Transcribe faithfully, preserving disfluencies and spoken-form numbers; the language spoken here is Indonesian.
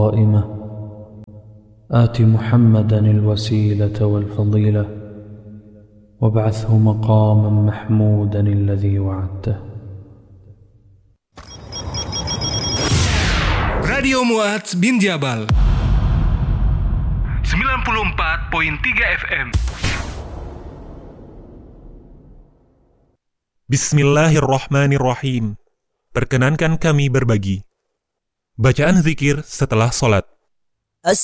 قائمة آت محمدا الوسيلة والفضيلة وابعثه مقاما محمودا الذي وعدته. Radio Mu'adz bin Jabal sembilan puluh empat koma tiga F M. Bismillahirrahmanirrahim. Perkenankan kami berbagi bacaan zikir setelah sholat.